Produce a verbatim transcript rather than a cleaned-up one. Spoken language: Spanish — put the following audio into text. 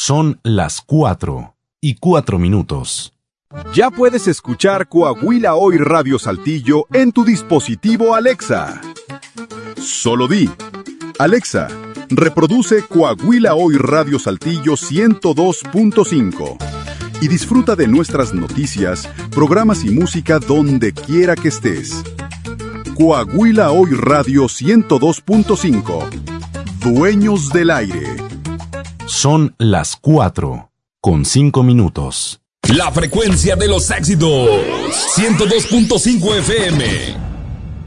Son las cuatro y cuatro minutos. Ya puedes escuchar Coahuila Hoy Radio Saltillo en tu dispositivo Alexa. Solo di: Alexa, reproduce Coahuila Hoy Radio Saltillo ciento dos punto cinco y disfruta de nuestras noticias, programas y música donde quiera que estés. Coahuila Hoy Radio ciento dos punto cinco. Dueños del aire. Son las cuatro con cinco minutos. La frecuencia de los éxitos. ciento dos punto cinco F M.